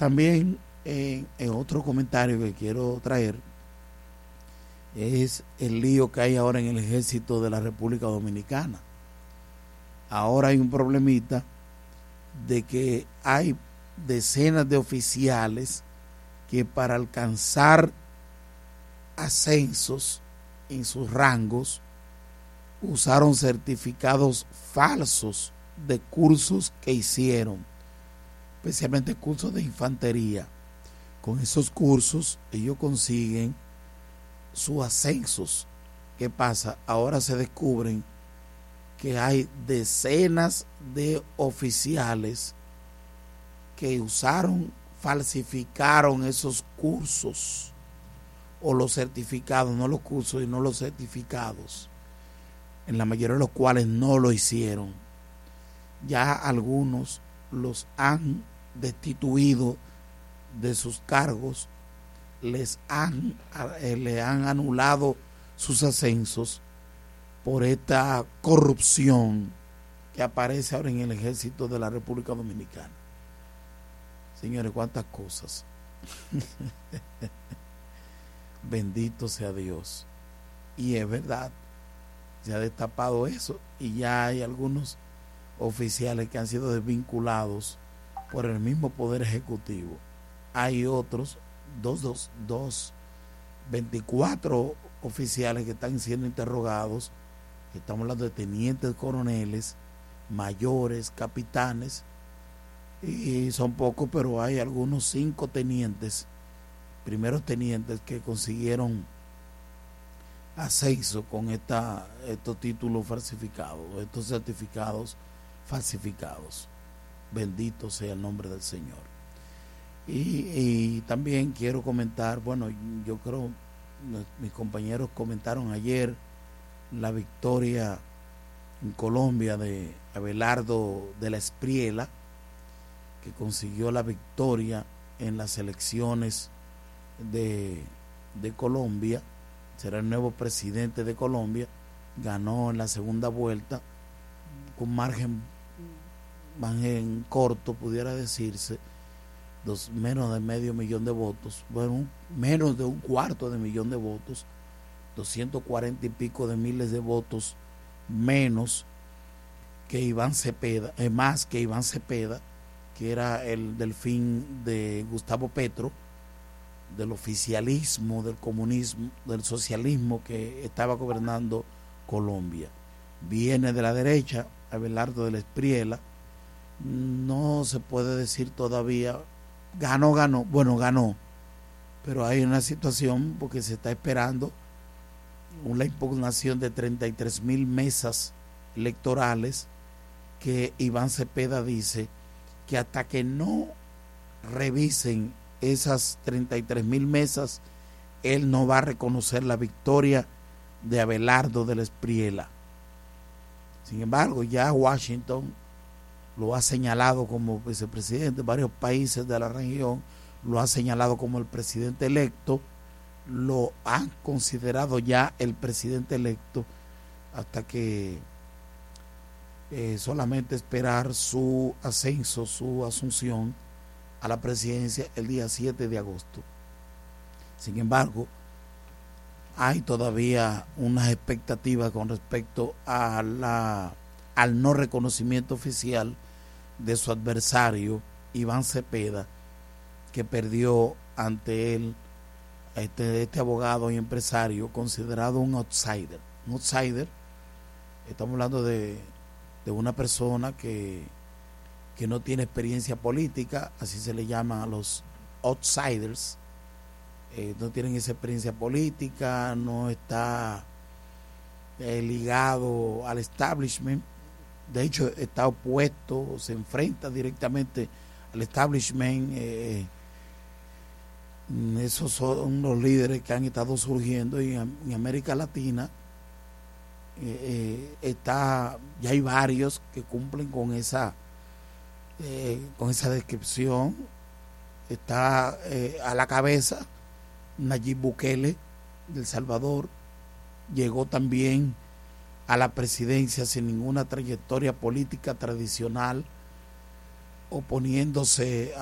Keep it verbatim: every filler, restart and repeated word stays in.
También eh, en otro comentario que quiero traer es el lío que hay ahora en el ejército de la República Dominicana. Ahora hay un problemita de que hay decenas de oficiales que para alcanzar ascensos en sus rangos usaron certificados falsos de cursos que hicieron, especialmente cursos de infantería. Con esos cursos ellos consiguen sus ascensos. ¿Qué pasa? Ahora se descubren que hay decenas de oficiales que usaron, falsificaron esos cursos o los certificados, no los cursos y no los certificados, en la mayoría de los cuales no lo hicieron. Ya algunos los han destituido de sus cargos, les han, eh, le han anulado sus ascensos por esta corrupción que aparece ahora en el ejército de la República Dominicana. Señores, cuántas cosas. Bendito sea Dios. Y es verdad, se ha destapado eso y ya hay algunos oficiales que han sido desvinculados por el mismo Poder Ejecutivo. Hay otros, dos, dos, dos, veinticuatro oficiales que están siendo interrogados. Estamos hablando de tenientes coroneles, mayores, capitanes, y son pocos, pero hay algunos cinco tenientes, primeros tenientes que consiguieron ascenso con esta, estos títulos falsificados, estos certificados falsificados. Bendito sea el nombre del Señor. Y, y también quiero comentar, bueno, yo creo, mis compañeros comentaron ayer la victoria en Colombia de Abelardo de la Espriella, que consiguió la victoria en las elecciones de, de Colombia. Será el nuevo presidente de Colombia. Ganó en la segunda vuelta con margen, margen corto, pudiera decirse, dos, menos de medio millón de votos, bueno, menos de un cuarto de millón de votos, doscientos cuarenta y pico de miles de votos menos que Iván Cepeda, eh, más que Iván Cepeda, que era el delfín de Gustavo Petro, del oficialismo, del comunismo, del socialismo que estaba gobernando Colombia. Viene de la derecha, Abelardo de la Espriella, no se puede decir todavía, ganó, ganó, bueno, ganó, pero hay una situación porque se está esperando una impugnación de treinta y tres mil mesas electorales que Iván Cepeda dice que hasta que no revisen esas treinta y tres mil mesas, él no va a reconocer la victoria de Abelardo de la Espriella. Sin embargo, ya Washington lo ha señalado como vicepresidente, varios países de la región lo ha señalado como el presidente electo, lo han considerado ya el presidente electo, hasta que eh, solamente esperar su ascenso, su asunción a la presidencia el día siete de agosto. Sin embargo, hay todavía unas expectativas con respecto a la, al no reconocimiento oficial de su adversario, Iván Cepeda, que perdió ante él, este, este abogado y empresario considerado un outsider. Un outsider, estamos hablando de, de una persona que, que no tiene experiencia política, así se le llama a los outsiders. Eh, no tienen esa experiencia política, no está eh, ligado al establishment, de hecho está opuesto, se enfrenta directamente al establishment. Eh, esos son los líderes que han estado surgiendo y en, en América Latina eh, eh, está, ya hay varios que cumplen con esa eh, con esa descripción. Está eh, a la cabeza Nayib Bukele de El Salvador, llegó también a la presidencia sin ninguna trayectoria política tradicional, oponiéndose